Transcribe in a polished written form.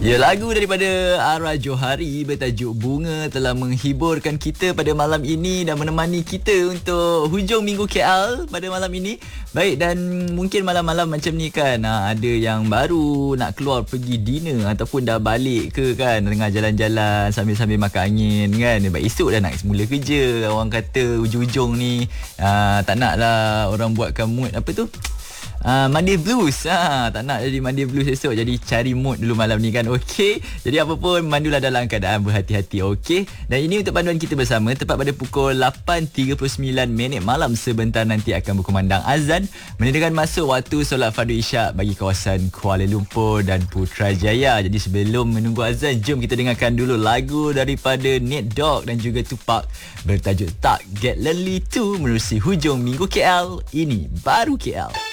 Ya, lagu daripada Ara Johari bertajuk Bunga telah menghiburkan kita pada malam ini dan menemani kita untuk hujung minggu KL pada malam ini. Baik, dan mungkin malam-malam macam ni kan, ada yang baru nak keluar pergi dinner ataupun dah balik ke kan, tengah jalan-jalan sambil-sambil makan angin kan. Baik, esok dah nak semula kerja. Orang kata hujung-hujung ni tak nak lah orang buatkan mood apa tu, Monday Blues. Tak nak jadi Monday Blues esok. Jadi cari mood dulu malam ni kan. Okey. Jadi apa pun, mandulah dalam keadaan berhati-hati. Okey. Dan ini untuk panduan kita bersama. Tepat pada pukul 8.39 malam sebentar nanti akan berkumandang azan, menandakan masuk waktu solat fardu isyak bagi kawasan Kuala Lumpur dan Putrajaya. Jadi sebelum menunggu azan, jom kita dengarkan dulu lagu daripada Nate Dogg dan juga Tupac bertajuk Tak Get Lonely 2 menerusi hujung minggu KL. Ini baru KL.